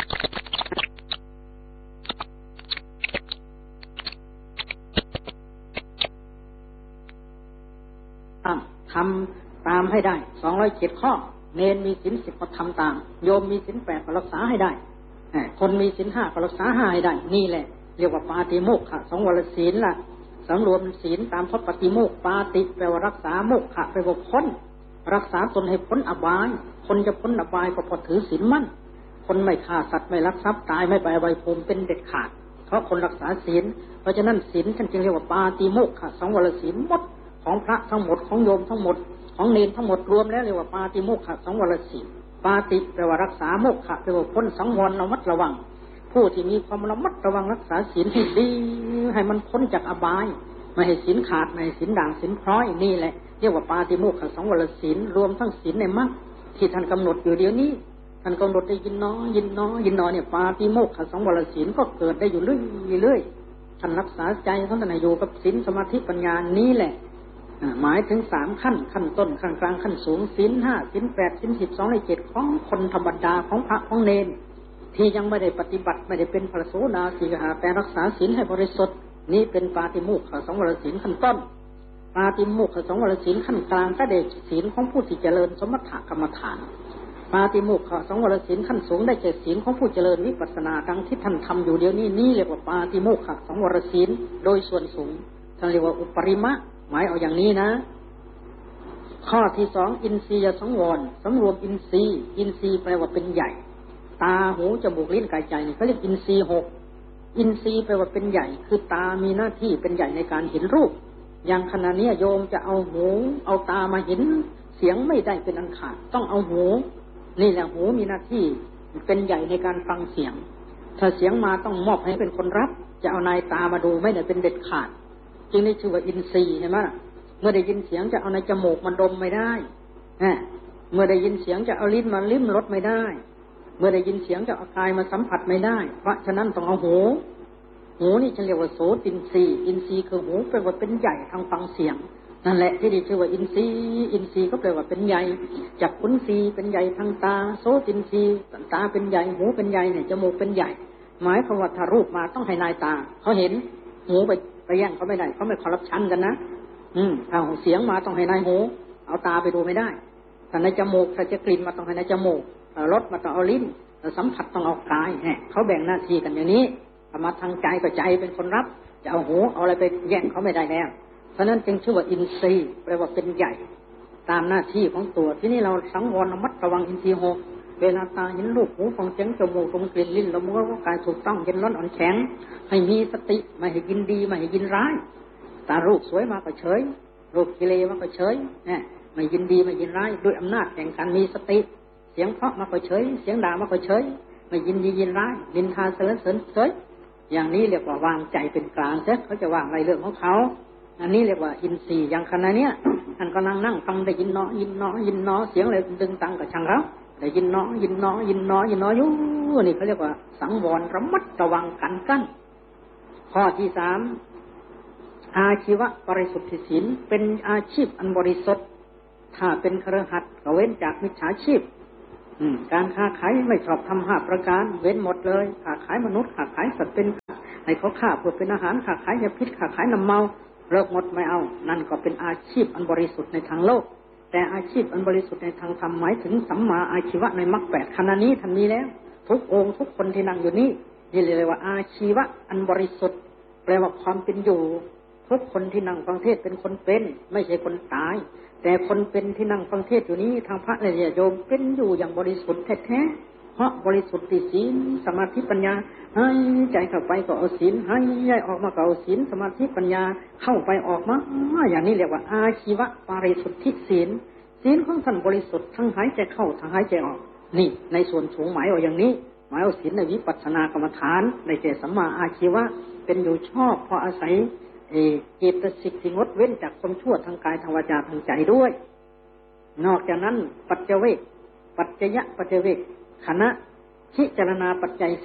Speaker 1: ทำตามให้ได้207ข้อเนรมีศีล10ก็ทำตามโยมมีศีล8ก็รักษาให้ได้คนมีศีล5ก็รักษา5ให้ได้นี่แหละเรียกว่าปาติโมกขะสังวรศีลล่ะสำรวมศีลตามพระปฏิโมกข์ปาติแปลว่ารักษาโมกขะแปลว่าพ้นรักษาตนให้พ้นอบายคนจะพ้นอบายก็พอถือศีลมั่นคนไม่ฆ่าสัตว์ไม่ลักทรัพย์ตายไม่ไปอบายภูมิเป็นเด็ดขาดเพราะคนรักษาศีลเพราะฉะนั้นศีลท่านจึงเรียกว่าปาติโมกขะสังวรศีลหมดของพระทั้งหมดของโยมทั้งหมดของเนรทั้งหมดรวมแล้วเรียกว่าปาติโมกขะสังวรศีลปาติแปลว่ารักษาโมกขะแปลว่าพ้นสังวรระมัดระวังผู้ที่มีความระมัดระวังรักษาศีลให้ดีให้มันพ้นจากอบายไม่ให้ศีลขาดไม่ให้ศีลด่างศีลพร้อยนี่แหละเรียกว่าปาติโมกขสังวรศีลรวมทั้งศีลในมรรคที่ท่านกำหนดอยู่เดี๋ยวนี้ท่านกำหนดได้ยินน้อเนี่ยปาติโมกขสังวรศีลก็เกิดได้อยู่เรื่อยท่านรักษาใจท่านอยู่กับศีลสมาธิปัญญานี้แหละหมายถึง3ขั้นต้นขั้นกลางขั้นสูงศีล5ศีล8ศีล12ใน7ของคนธรรมดาของพระของเนรที่ยังไม่ได้ปฏิบัติไม่ได้เป็นพระโสดาสีกหาแต่รักษาศีลให้บริสุทธิ์นี่เป็นปาติโมกขสังวรศีลขั้นต้นปาติโมกขสังวรศีลขั้นกลางก็ได้ศีลของผู้ที่เจริญสมถกรรมฐานปาติโมกขสังวรศีลขั้นสูงได้แก่ศีลของผู้เจริญวิปัสสนาดังที่ท่านทำอยู่เดี๋ยวนี้นี่เรียกว่าปาติโมกขสังวรศีลโดยส่วนสูงท่านเรียกว่าอุปริมะหมายเอาอย่างนี้นะข้อที่2อินทรียสังวรสำรวมอินทรีย์แปลว่าเป็นใหญ่ตาหูจมูกลิ้นกายใจนี่เขาเรียกอินทรีย์6อินทรีย์แปลว่าเป็นใหญ่คือตามีหน้าที่เป็นใหญ่ในการเห็นรูปอย่างขณะนี้โยมจะเอาหูเอาตามาเห็นเสียงไม่ได้เป็นอันขาดต้องเอาหูนี่แหละหูมีหน้าที่เป็นใหญ่ในการฟังเสียงถ้าเสียงมาต้องมอบให้เป็นคนรับจะเอานายตามาดูไม่ได้เป็นเด็ดขาดจึงได้ชื่อว่าอินทรีย์ใช่ไหมเมื่อได้ยินเสียงจะเอาในจมูกมันดมไม่ได้เมื่อได้ยินเสียงจะเอาลิ้นมาลิ้มรสไม่ได้เมื่อได้ยินเสียงจะเอากายมาสัมผัสไม่ได้เพราะฉะนั้นต้องเอาหูนี่ฉันเรียกว่าโสตินทรีย์อินทรีย์คือหูแปลว่าเป็นใหญ่ทางฟังเสียงนั่นแหละที่ได้ชื่อว่าอินทรีย์ก็แปลว่าเป็นใหญ่จักขุนทรีย์เป็นใหญ่ทางตาโสตินทรีย์ตาเป็นใหญ่หูเป็นใหญ่เนี่ยจมูกเป็นใหญ่หมายความว่าถ้ารูปมาต้องให้นายตาเขาเห็นหูไปแย่งเขาไม่ได้เขาไม่คอร์รัปชันกันนะถ้าเสียงมาต้องให้นายหูเอาตาไปดูไม่ได้แต่ในจมูกถ้าจะกลิ่นมาต้องให้ในจมูกรสมาต้องเอาลิ้นสัมผัสต้องเอากายเขาแบ่งหน้าที่กันอย่างนี้มาทางใจก็ใจเป็นคนรับจะเอาหูเอาอะไรไปแย่งเขาไม่ได้แล้วเพราะนั้นจึงชื่อว่าอินทรีย์แปลว่าเป็นใหญ่ตามหน้าที่ของตัวที่นี่เราสังวรระมัดระวังอินทรีย์6เวลาตาเห็นรูปหูฟังเสียงจมูกดมกลิ่นลิ้นละมุนก็กายถูกต้องเย็นร้อนอ่อนแข็งให้มีสติไม่ให้ยินดีไม่ให้ยินร้ายตารูปสวยมาก็เฉยรูปกิเลสมาก็เฉยไม่ยินดีไม่ยินร้ายด้วยอำนาจแห่งการมีสติเสียงเพราะมาก็เฉยเสียงด่ามาก็เฉยไม่ยินดียินร้ายนินทาเสริญเฉยอย่างนี้เรียกว่าวางใจเป็นกลางเขาจะวางในเรื่องของเขาอันนี้เรียกว่าอินทรีย์อย่างขณะเนี้ยท่านก็นั่งฟังได้ยินเนาะเสียงอะไรดึงตังกับช่างเราได้ยินเนาะอยู่นี่เขาเรียกว่าสังวรระมัดระวังกันกั้นข้อที่3อาชีวะบริสุทธิศีลเป็นอาชีพอันบริสุทธิ์ถ้าเป็นคฤหัสถ์ก็เว้นจากมิจฉาชีพการค้าขายไม่ชอบทำ5ประการเว้นหมดเลยค้าขายมนุษย์ค้าขายสัตว์เป็นให้เขาฆ่าเพื่อเป็นอาหารค้าขายยาพิษค้าขายน้ำเมาเลิกหมดไม่เอานั่นก็เป็นอาชีพอันบริสุทธิ์ในทางโลกแต่อาชีพอันบริสุทธิ์ในทางธรรมหมายถึงสัมมาอาชีวะในมรรค8ขณะนี้ท่านมีแล้วทุกองค์ทุกคนที่นั่งอยู่นี่นี่เรียกว่าอาชีวะอันบริสุทธิ์แปลว่าความเป็นอยู่ทุกคนที่นั่งฟังเทศเป็นคนเป็นไม่ใช่คนตายแต่คนเป็นที่นั่งฟังเทศอยู่นี้ทางพระและโยมเป็นอยู่อย่างบริสุทธิ์แท้ๆเพราะบริสุทธิ์ศีลสมาธิปัญญาให้ใจเข้าไปก็เอาศีลให้ใจออกมาก็เอาศีลสมาธิปัญญาเข้าไปออกมาอย่างนี้เรียกว่าอาชีวะบริสุทธิศีลศีลของท่านบริสุทธิ์ทั้งหายใจเข้าทั้งหายใจออกนี่ในส่วนสูงหมายเอาอย่างนี้หมายเอาศีลในวิปัสสนากรรมฐานในแก่สัมมาอาชีวะเป็นอยู่ชอบเพราะอาศัยเจตสิกที่งดเว้นจากความชั่วทางกายทางวาจาทางใจด้วยนอกจากนั้นปัจเจเวกปัจจยะปัจเจเวกคณะพิจารณาปัจจัย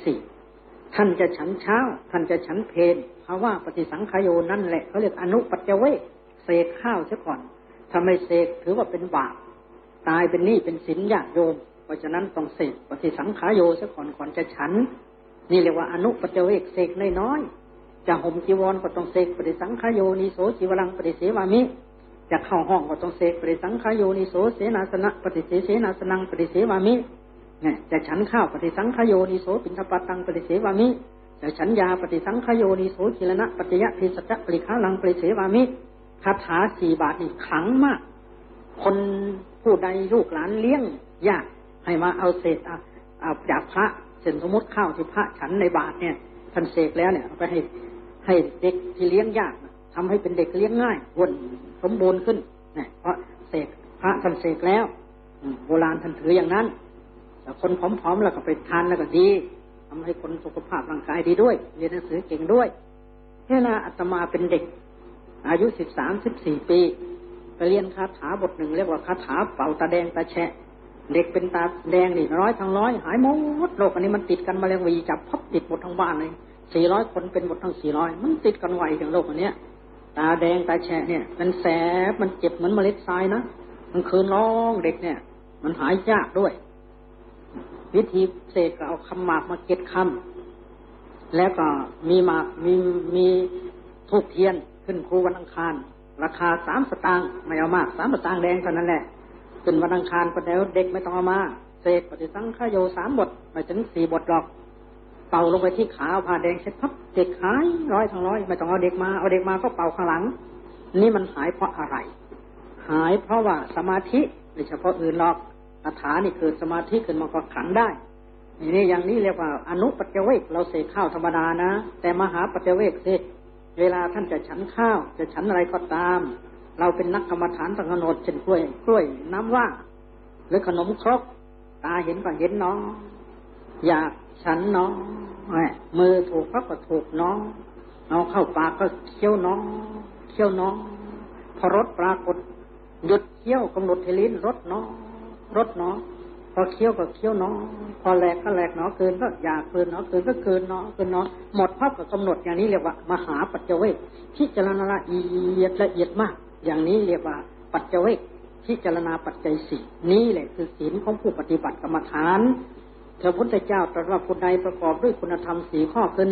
Speaker 1: 4ท่านจะฉันเช้าท่านจะฉันเพลเพราะว่าปฏิสังขายโยนั่นแหละเขาเรียกอนุปัจเจเวกเสกข้าวซะก่อนถ้าไม่เสกถือว่าเป็นบาปตายเป็นหนี้เป็นสินญาติโยมเพราะฉะนั้นต้องเสกปฏิสังขายโยซะก่อนจะฉันนี่เรียกว่าอนุปัจเจเวกเสกน้อยจะห่มจีวรก็ต้องเสกปฏิสังขายโยนิโสจีวรังปฏิเสวามิจะเข้าห้องก็ต้องเสกปฏิสังขายโยนิโสเสนาสนะปฏิเสนาสนังปฏิเสวามิเนี่ยจะฉันข้าวปฏิสังขายโยนิโสปิณฑปัตตังปฏิเสวามิจะฉันยาปฏิสังขายโยนิโสกิลนะปัจจยะเทสัจจะปริฆาลังปฏิเสวามิคาถา4 บาทนี่ขลังมากคนผู้ใดลูกหลานเลี้ยงยากให้มาเอาเศษจากพระเช่นสมมติข้าวที่พระฉันในบาทเนี่ยท่านเสกแล้วเนี่ยเอาไปให้เด็กที่เลี้ยงยากทำให้เป็นเด็กเลี้ยงง่ายวนสมบูรณ์ขึ้นเนี่ยเพราะเสกพระท่านเสกแล้วโบราณท่านถืออย่างนั้นแต่คนผอมๆแล้วก็ไปทานแล้วก็ดีทำให้คนสุขภาพร่างกายดีด้วยเรียนหนังสือเก่งด้วยเวลาอาตมาเป็นเด็กอายุ13-14 ปีไปเรียนคาถาบทหนึ่งเรียกว่าคาถาเป่าตาแดงตาแฉะเด็กเป็นตาแดงนี่100 ทั้ง 100หายหมดโรคอันนี้มันติดกันมาแล้ววีจับพับติดหมดทั้งบ้านเลย400 คนเป็นหมดทั้ง400มันติดกันไวอย่างโรคอันเนี้ยตาแดงตาแฉะเนี่ยมันแสบมันเจ็บเหมือนเมล็ดทรายนะมันคืนร้องเด็กเนี่ยมันหายยากด้วยวิธีเสกก็เอาคำหมากมาเก็บคำแล้วก็มีหมากมีธูปเทียนขึ้นครูวันอังคารราคา3 สตางค์ไม่เอามาก3 สตางค์แดงเท่านั้นแหละขึ้นวันอังคารก็แล้วเด็กไม่ต้องเอามาเสกปฏิสังขายโย3 บทไม่ถึง4 บทหรอกเป่าลงไปที่ขาผ้าแดงเช็ดพับเด็กหาย100 ทั้ง 100ไม่ต้องเอาเด็กมาก็เป่าข้างหลังนี่มันหายเพราะอะไรหายเพราะว่าสมาธิไม่เฉพาะอื่นหรอกคาถานี่เกิดสมาธิขึ้นมาก็ขังได้นี่อย่างนี้เรียกว่าอนุปัจเจเวกเราเสกข้าวธรรมดานะแต่มหาปัจเจเวกเสกเวลาท่านจะฉันข้าวจะฉันอะไรก็ตามเราเป็นนักกรรมฐานต่างโนดเช่นกล้วยน้ำว่างหรือขนมครกตาเห็นก็เห็นน้องอยากฉันน้องมือถูกก็ถูกน้องเอาเข้าปากก็เคี้ยวน้องพอรสปรากฏหยุดเคี้ยวกำหนดให้ลิ้นรสน้องพอเคี้ยวก็เคี้ยวน้องพอแหลกก็แหลกน้องเกินก็อยากเกินน้องเกินก็เกินน้องหมดภาพกับกำหนดอย่างนี้เรียกว่ามหาปัจเจเวกพิจารณาละเอียดมากอย่างนี้เรียกว่าปัจเจเวกพิจารณาปัจจัย4นี้แหละคือศีลของผู้ปฏิบัติกรรมฐานพระพุทธเจ้าตรัสว่าผู้ใดประกอบด้วยคุณธรรม4 ข้อคือ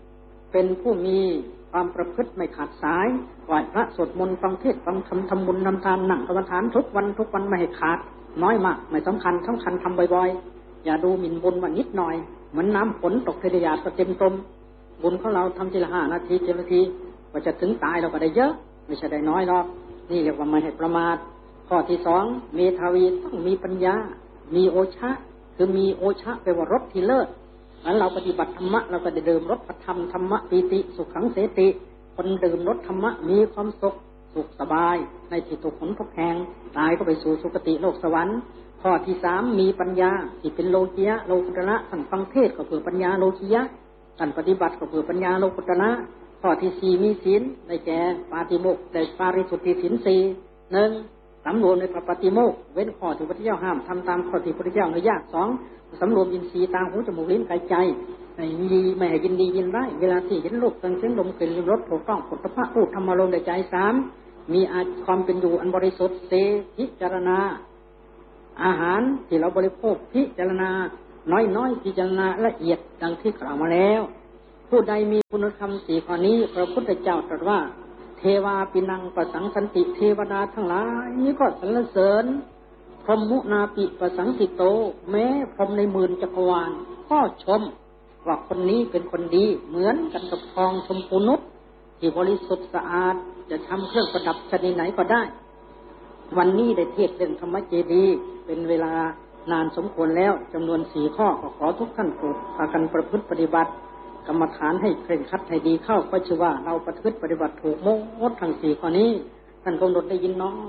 Speaker 1: 1เป็นผู้มีความประพฤติไม่ขาดสายไหว้พระสวดมนต์ฟังเทศน์ฟังธรรมทำบุญทำทานนั่งกรรมฐานทุกวันไม่ให้ขาดน้อยมากไม่สำคัญทำบ่อยๆอย่าดูหมิ่นบุญว่านิดหน่อยเหมือนน้ำฝนตกทะเลหยาดก็เต็มตมบุญของเราทำทีละ5 นาที7 นาทีกว่าจะถึงตายเราก็ได้เยอะไม่ใช่ได้น้อยหรอกนี่เรียกว่าไม่ให้ประมาทข้อที่2เมธาวีต้องมีปัญญามีโอชะคือมีโอชะแปลว่ารสที่เลิศนั้นเราปฏิบัติธรรมะเราก็ได้ดื่มรสธรรมธรรมะปีติสุขขังเสติคนดื่มรสธรรมะมีความสุขสบายในที่ถูกผลทกแห่งตายก็ไปสู่สุคติโลกสวรรค์ข้อที่3มีปัญญาที่เป็นโลกิยะโลกุตระท่านฟังเทศก็เพื่อปัญญาโลกิยะท่านปฏิบัติก็เพื่อปัญญาโลกุตระข้อที่4มีศีลได้แก่ปาติโมกข์ได้ปาริสุทธิศีล4 1สำรวมในปฏิโมกข์เว้นข้อที่พระพุทธเจ้าห้ามทำตามข้อที่พระพุทธเจ้าอนุญาต2สำรวมอินทรีย์ตาหูจมูกลิ้นกายใจไม่ให้ยินดียินร้ายเวลาที่เห็นรูปเสียงลมกลิ่นรสถูกต้องผลพระรูปธรรมารมณ์ในใจ3มีความเป็นอยู่อันบริสุทธิ์พิจารณาอาหารที่เราบริโภคพิจารณาน้อยพิจารณาละเอียดดังที่กล่าวมาแล้วผู้ใดมีคุณธรรม4ข้อนี้พระพุทธเจ้าตรัสว่าเทวาปินังปสังสันติเทวดาทั้งหลายนี้ก็สรรเสริญพรหมุนาปิปสังสิโตแม้พรหมในหมื่นจักรวาลก็ชมว่าคนนี้เป็นคนดีเหมือนกันกับทองชมพูนุชที่บริสุทธิ์สะอาดจะทำเครื่องประดับชนิดไหนก็ได้วันนี้ได้เทศน์เรื่องธรรมเจดีย์เป็นเวลานานสมควรแล้วจำนวน4ข้อขอทุกท่านโปรดพากันประพฤติปฏิบัติกรรมฐานให้เคร่งครัดให้ดีเข้าก็ชื่อว่าเราประพฤติปฏิบัติถูกหมดทั้ง4ข้อนี้ท่านกำหนดได้ยินเนาะ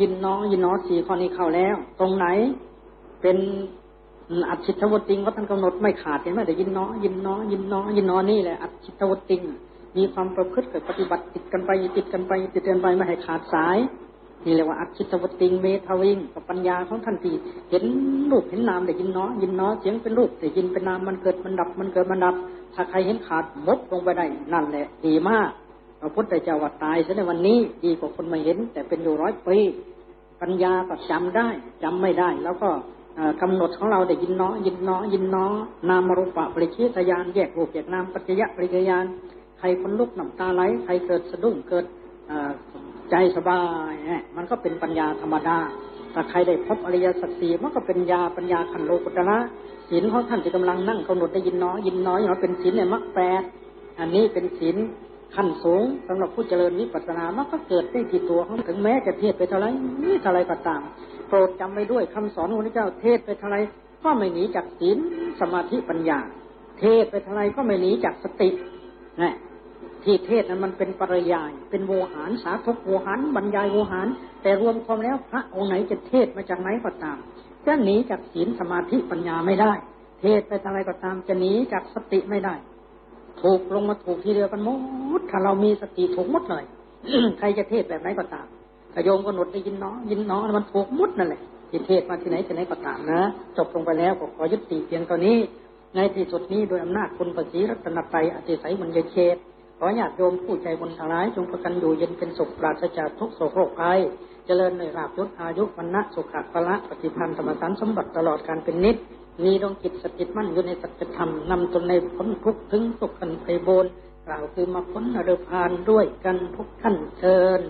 Speaker 1: 4ข้อนี้เข้าแล้วตรงไหนเป็นอัจฉิตวติงก็ท่านกำหนดไม่ขาดเห็นไหมได้ยินเนาะนี่แหละอัจฉิตวติงมีความประพฤติกับปฏิบัติติดกันไปไม่ให้ขาดสายนี่เรียกว่าอัจฉิตวติงเมทวิงกับปัญญาของท่านที่เห็นรูปเห็นนามได้ยินเนาะเสียงเป็นรูปได้ยินเป็นนามมันเกิดมันดับถ้าใครเห็นขาดมดลงไปได้นั่นแหละดีมากพระพุทธเจ้าว่าตายซะในวันนี้ดีกว่าคนไม่เห็นแต่เป็นอยู่100 ปีปัญญาก็จำได้จำไม่ได้แล้วก็กำหนดของเราได้ยินเนาะนามรูปะปริชิตญาณแยกรูปแยกนามปัจจยปริยญาณใครคนลุกน้ำตาไหลใครเกิดสะดุ้งเกิดใจสบายมันก็เป็นปัญญาธรรมดาถ้าใครได้พบอริยสัจสี่มันก็เป็นปัญญาขันโลกุตระศีลของท่านที่กำลังนั่งกำหนดได้ยินน้อยเป็นศีลในมรรค8อันนี้เป็นศีลขั้นสูงสำหรับผู้เจริญวิปัสสนามันก็เกิดได้ที่ตัวของถึงแม้จะเทศไปเท่าไรก็ตามโปรดจำไว้ด้วยคำสอนของพระเจ้าเทศไปเท่าไรก็ไม่หนีจากศีลสมาธิปัญญาเทศไปเท่าไรก็ไม่หนีจากสตินะที่เทศนั้นมันเป็นปริยายเป็นโวหารสาธกโวหารบรรยายโวหารแต่รวมความแล้วพระองค์ไหนจะเทศมาจากไหนก็ตามจะหนีจากศีลสมาธิปัญญาไม่ได้เทศไปอะไรก็ตามจะหนีจากสติไม่ได้ถูกลงมาถูกทีเดียวกันหมดถ้าเรามีสติถูกหมดเลย ใครจะเทศแบบไหนก็ตามถ้าโยมก็หนดได้ยินเนาะมันถูกหมดนั่นแหละที่เทศมาที่ไหนก็ตามนะจบลงไปแล้วก็ขอยุติเพียงเท่านี้ในที่สุดนี้โดยอำนาจคุณพระศรีรัตนตรัยอติไสยมนยเขตขอญาติโยมผู้ใจบุญทั้งหลายจงประกันอยู่เย็นเป็นสุขปราศจากทุกโศกโรคภัยเจริญในลาภยศอายุวรรณะสุขะพละปฏิภาณธรรมสารสมบัติตลอดการเป็นนิจมีดวงจิตสถิตมั่นอยู่ในสัจธรรมนำตนในพ้นทุกข์ถึงสุขกันไปโบนกล่าวคือมาพ้นนรพานด้วยกันทุกท่านเชิญ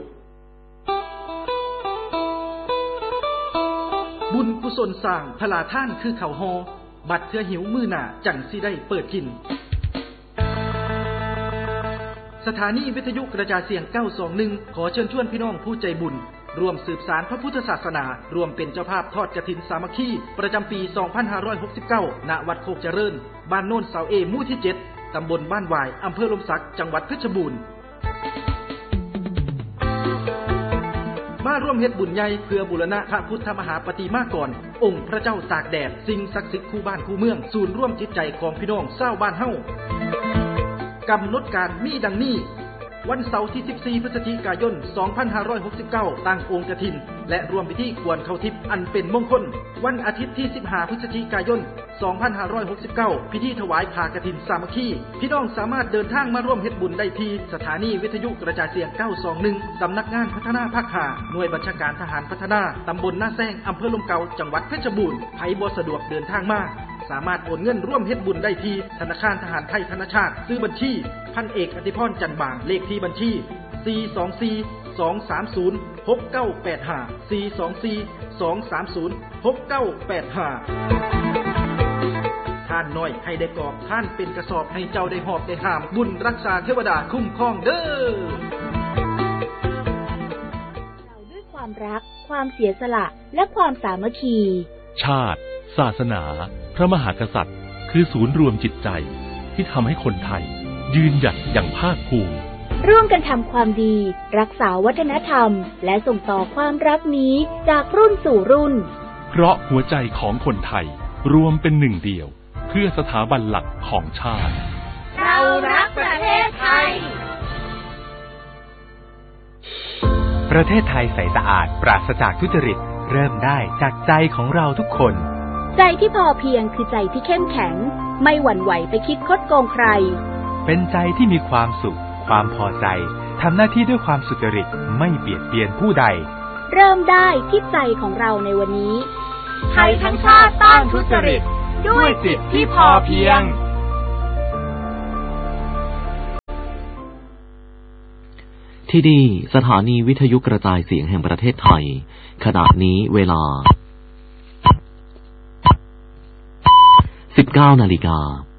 Speaker 2: บุญกุศลสร้างพลาท่านคือเขาฮอบัดเทือหิวมือหน้าจังสิได้เปิดกินสถานีวิทยุกระจายเสียง921ขอเชิญชวนพี่น้องผู้ใจบุญร่วมสืบสานพระพุทธศาสนารวมเป็นเจ้าภาพทอดกฐินสามัคคีประจำปี 2569 ณ วัดโคกเจริญบ้านโน่นเสาเอหมู่ที่ 7 ตำบลบ้านหวายอำเภอลมสักจังหวัดเพชรบูรณ์มาร่วมเฮ็ดบุญใหญ่เพื่อบูรณะพระพุทธมหาปฏิมากรองค์พระเจ้าตากแดดสิ่งศักดิ์สิทธิ์คู่บ้านคู่เมืองศูนย์ร่วมจิตใจของพี่น้องชาวบ้านเฮากำหนดการมีดังนี้วันเสาร์ที่14พฤศจิกายน2569ตั้งองค์กฐินและรวมพิธีกวนเข้าทิพย์อันเป็นมงคลวันอาทิตย์ที่15พฤศจิกายน2569พิธีถวายผ้ากฐินสามัคคีพี่น้องสามารถเดินทางมาร่วมเฮ็ดบุญได้ที่สถานีวิทยุกระจายเสียง921สำนักงานพัฒนาภาค5หน่วยบัญชาการทหารพัฒนาตำบลนาแซงอำเภอลมเก่าจังหวัดเพชรบูรณ์ไผบ่สะดวกเดินทางมาสามารถโอนเงินร่วมเฮ็ดบุญได้ที่ธนาคารทหารไทยธนชาติชื่อบัญชีพันเอกอธิพรจันทร์บางเลขที่บัญชี424-230-6985 ท่านน้อยให้ได้กอบท่านเป็นกระสอบให้เจ้าได้หอบได้หามบุญรักษาเทวดาคุ้มครองเด้อ
Speaker 3: เราด้วยความรักความเสียสละและความสามัคคี
Speaker 4: ชาติศาสนาพระมหากษัตริย์คือศูนย์รวมจิตใจที่ทำให้คนไทยยืนหยัดอย่างภาคภูมิ
Speaker 3: ร่วมกันทำความดีรักษาวัฒนธรรมและส่งต่อความรักนี้จากรุ่นสู่รุ่น
Speaker 4: เพราะหัวใจของคนไทยรวมเป็นหนึ่งเดียวเพื่อสถาบันหลักของชาติ
Speaker 3: เรารักประเทศไทย
Speaker 5: ประเทศไทยใสสะอาดปราศจากทุจริตเริ่มได้จากใจของเราทุกคน
Speaker 3: ใจที่พอเพียงคือใจที่เข้มแข็งไม่หวั่นไหวไปคิดคดโกงใคร
Speaker 5: เป็นใจที่มีความสุขความพอใจทำหน้าที่ด้วยความสุจริตไม่เบียดเบียนผู้ใด
Speaker 3: เริ่มได้ที่ใจของเราในวันนี้
Speaker 6: ไทยทั้งชาติต้านทุจริตด้วยจิตที่พอเพียง
Speaker 7: ที่นี่สถานีวิทยุกระจายเสียงแห่งประเทศไทยขณะนี้เวลา 19 นาฬิกา